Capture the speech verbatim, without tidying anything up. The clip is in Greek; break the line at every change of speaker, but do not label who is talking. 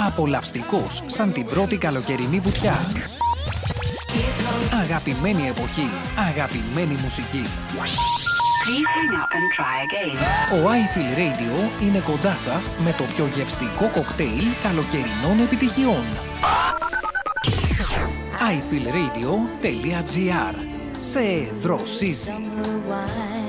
Απολαυστικός σαν την πρώτη καλοκαιρινή βουτιά. Αγαπημένη εποχή, αγαπημένη μουσική. Ο iFeel Radio είναι κοντά σας με το πιο γευστικό κοκτέιλ καλοκαιρινών επιτυχιών. άι φιλ ρέιντιο τελεία τζι άρ. Σε δροσίζει.